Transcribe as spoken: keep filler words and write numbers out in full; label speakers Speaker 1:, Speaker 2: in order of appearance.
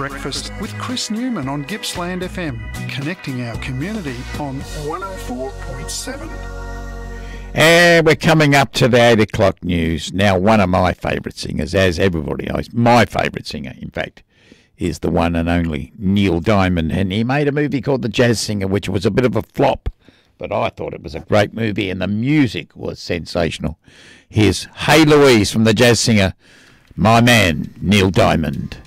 Speaker 1: Breakfast with Chris Newman on Gippsland F M, connecting our community on one oh four point seven.
Speaker 2: And we're coming up to the eight o'clock news. Now, one of my favourite singers, as everybody knows, my favourite singer, in fact, is the one and only Neil Diamond. And he made a movie called The Jazz Singer, which was a bit of a flop, but I thought it was a great movie and the music was sensational. Here's Hey Louise from The Jazz Singer, my man, Neil Diamond.